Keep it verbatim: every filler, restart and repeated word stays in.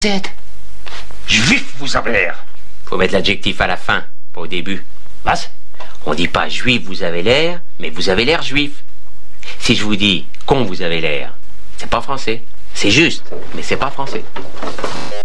êtes? Juif, vous avez l'air. Faut mettre l'adjectif à la fin, pas au début. Was? On dit pas juif, vous avez l'air, mais vous avez l'air juif. Si je vous dis con, vous avez l'air, c'est pas français. C'est juste, mais c'est pas français.